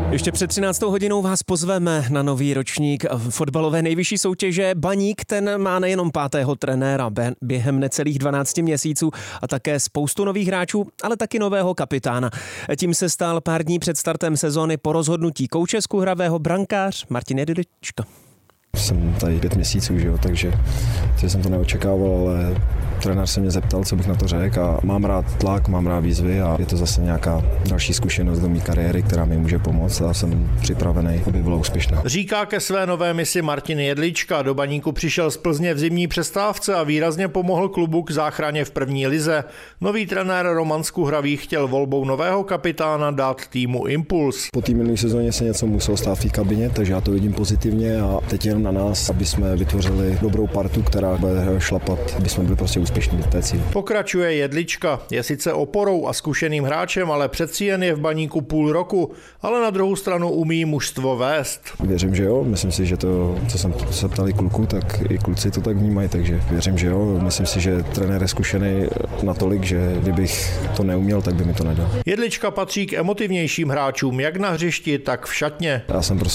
Ještě před 13. hodinou vás pozveme na nový ročník fotbalové nejvyšší soutěže. Baník, ten má nejenom 5. trenéra během necelých 12 měsíců a také spoustu nových hráčů, ale taky nového kapitána. Tím se stal pár dní před startem sezóny po rozhodnutí kouče z Kuhravého brankář Martin Jedlička. Jsem tady 5 měsíců, že jo, takže jsem to neočekával, ale trenér se mě zeptal, co bych na to řekl, a mám rád tlak, mám rád výzvy a je to zase nějaká další zkušenost do mé kariéry, která mi může pomoct a jsem připravený, aby byla úspěšná. Říká ke své nové misi Martin Jedlička. Do Baníku přišel z Plzně v zimní přestávce a výrazně pomohl klubu k záchraně v první lize. Nový trenér Roman z Kuhravých chtěl volbou nového kapitána dát týmu impuls. Po té minulé sezóně se něco muselo stát v té kabině, takže já to vidím pozitivně a teď jenom na nás, aby jsme vytvořili dobrou partu, která bude šlapat, aby jsme byli prostě úspěšní. Pokračuje Jedlička. Je sice oporou a zkušeným hráčem, ale přeci jen je v Baníku půl roku, ale na druhou stranu umí mužstvo vést. Věřím, že jo. Myslím si, že to, co jsem se ptali kluku, tak i kluci to tak vnímají, takže věřím, že jo. Myslím si, že trenér je zkušený natolik, že kdybych to neuměl, tak by mi to nedal. Jedlička patří k emotivnějším hráčům, jak na hřišti, tak v šatně. Já jsem prostě